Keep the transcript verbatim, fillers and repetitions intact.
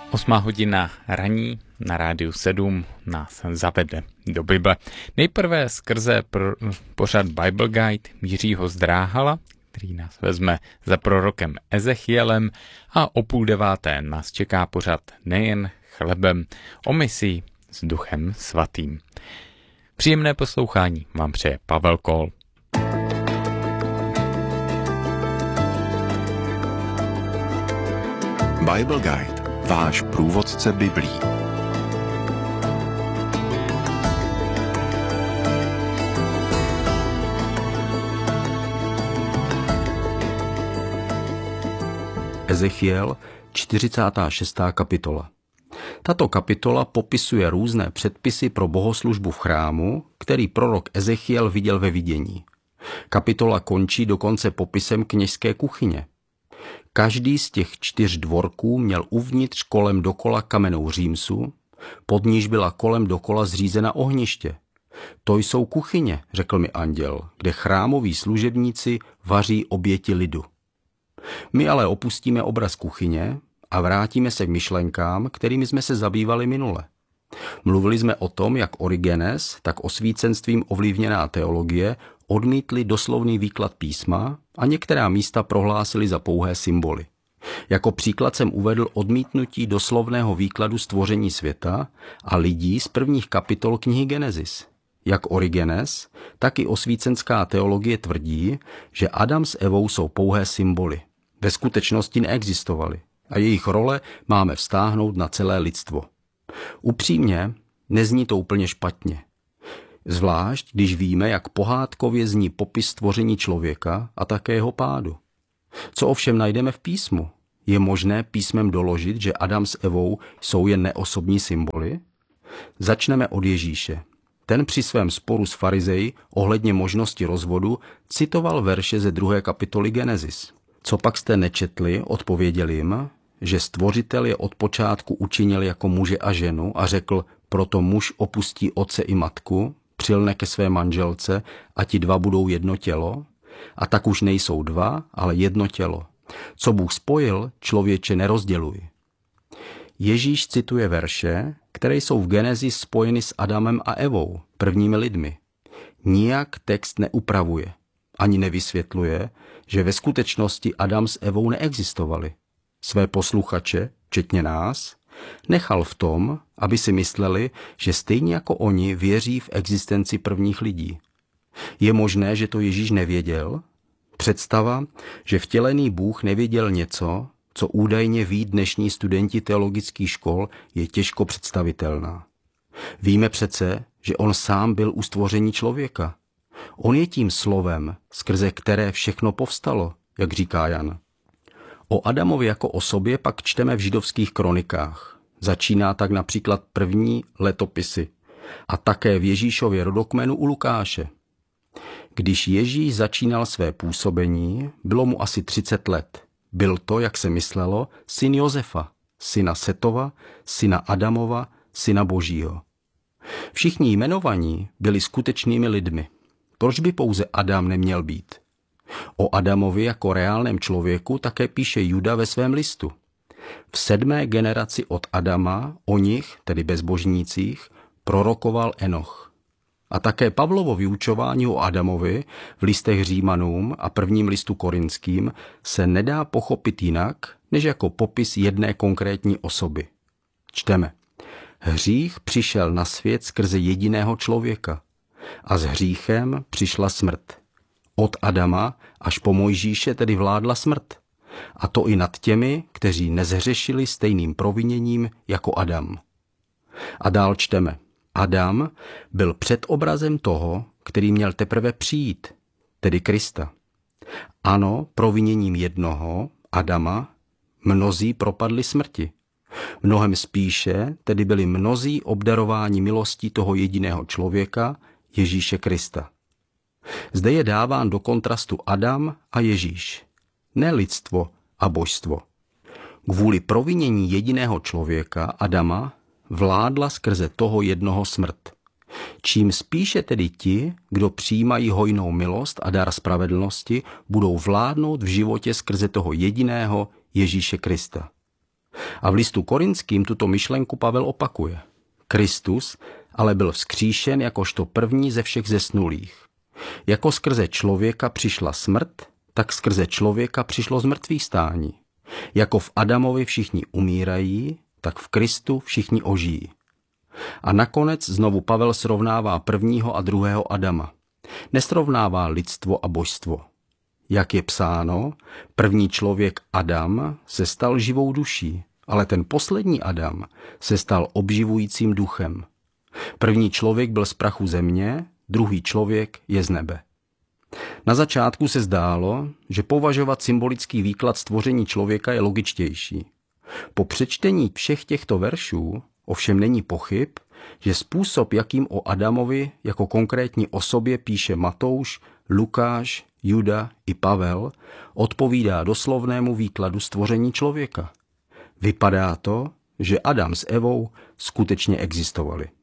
Osmá hodina raní na rádiu sedm nás zavede do Bible. Nejprve skrze pro, pořad Bible Guide Jiřího Zdráhala, který nás vezme za prorokem Ezechielem, a o půl deváté nás čeká pořad Nejen chlebem, o misi s Duchem svatým. Příjemné poslouchání vám přeje Pavel Kol. Bible Guide, váš průvodce Biblí. Ezechiel, čtyřicátá šestá kapitola. Tato kapitola popisuje různé předpisy pro bohoslužbu v chrámu, který prorok Ezechiel viděl ve vidění. Kapitola končí dokonce popisem kněžské kuchyně. Každý z těch čtyř dvorků měl uvnitř kolem dokola kamennou římsu, pod níž byla kolem dokola zřízena ohniště. To jsou kuchyně, řekl mi anděl, kde chrámoví služebníci vaří oběti lidu. My ale opustíme obraz kuchyně a vrátíme se k myšlenkám, kterými jsme se zabývali minule. Mluvili jsme o tom, jak Origenes, tak osvícenstvím ovlivněná teologie odmítli doslovný výklad písma a některá místa prohlásili za pouhé symboly. Jako příklad jsem uvedl odmítnutí doslovného výkladu stvoření světa a lidí z prvních kapitol knihy Genesis. Jak Origenes, tak i osvícenská teologie tvrdí, že Adam s Evou jsou pouhé symboly. Ve skutečnosti neexistovaly a jejich role máme vztáhnout na celé lidstvo. Upřímně, nezní to úplně špatně. Zvlášť, když víme, jak pohádkově zní popis stvoření člověka a také jeho pádu. Co ovšem najdeme v písmu? Je možné písmem doložit, že Adam s Evou jsou jen neosobní symboly? Začneme od Ježíše. Ten při svém sporu s farizeji ohledně možnosti rozvodu citoval verše ze druhé kapitoly Genesis. Co pak jste nečetli, odpověděl jim, že stvořitel je od počátku učinil jako muže a ženu a řekl, proto muž opustí otce i matku, přilne ke své manželce a ti dva budou jedno tělo, a tak už nejsou dva, ale jedno tělo. Co Bůh spojil, člověče nerozděluj. Ježíš cituje verše, které jsou v Genesis spojeny s Adamem a Evou, prvními lidmi. Nijak text neupravuje, ani nevysvětluje, že ve skutečnosti Adam s Evou neexistovali. Své posluchače, včetně nás, nechal v tom, aby si mysleli, že stejně jako oni věří v existenci prvních lidí. Je možné, že to Ježíš nevěděl? Představa, že vtělený Bůh nevěděl něco, co údajně ví dnešní studenti teologických škol, je těžko představitelná. Víme přece, že on sám byl u stvoření člověka. On je tím slovem, skrze které všechno povstalo, jak říká Jan. O Adamovi jako osobě pak čteme v židovských kronikách. Začíná tak například první letopisy a také v Ježíšově rodokmenu u Lukáše. Když Ježíš začínal své působení, bylo mu asi třicet let. Byl to, jak se myslelo, syn Josefa, syna Setova, syna Adamova, syna Božího. Všichni jmenovaní byli skutečnými lidmi. Proč by pouze Adam neměl být? O Adamovi jako reálném člověku také píše Juda ve svém listu. V sedmé generaci od Adama o nich, tedy bezbožnících, prorokoval Enoch. A také Pavlovo vyučování o Adamovi v listech Římanům a prvním listu Korinským se nedá pochopit jinak, než jako popis jedné konkrétní osoby. Čteme. Hřích přišel na svět skrze jediného člověka a s hříchem přišla smrt. Od Adama až po Mojžíše tedy vládla smrt. A to i nad těmi, kteří nezhřešili stejným proviněním jako Adam. A dál čteme. Adam byl předobrazem toho, který měl teprve přijít, tedy Krista. Ano, proviněním jednoho, Adama, mnozí propadli smrti. Mnohem spíše tedy byli mnozí obdarováni milostí toho jediného člověka, Ježíše Krista. Zde je dáván do kontrastu Adam a Ježíš, ne lidstvo a božstvo. Kvůli provinění jediného člověka, Adama, vládla skrze toho jednoho smrt. Čím spíše tedy ti, kdo přijímají hojnou milost a dar spravedlnosti, budou vládnout v životě skrze toho jediného Ježíše Krista. A v listu Korinským tuto myšlenku Pavel opakuje. Kristus ale byl vzkříšen jakožto první ze všech zesnulých. Jako skrze člověka přišla smrt, tak skrze člověka přišlo zmrtvýchvstání. Jako v Adamovi všichni umírají, tak v Kristu všichni ožijí. A nakonec znovu Pavel srovnává prvního a druhého Adama. Nesrovnává lidstvo a božstvo. Jak je psáno, první člověk Adam se stal živou duší, ale ten poslední Adam se stal obživujícím duchem. První člověk byl z prachu země, druhý člověk je z nebe. Na začátku se zdálo, že považovat symbolický výklad stvoření člověka je logičtější. Po přečtení všech těchto veršů ovšem není pochyb, že způsob, jakým o Adamovi jako konkrétní osobě píše Matouš, Lukáš, Juda i Pavel, odpovídá doslovnému výkladu stvoření člověka. Vypadá to, že Adam s Evou skutečně existovali.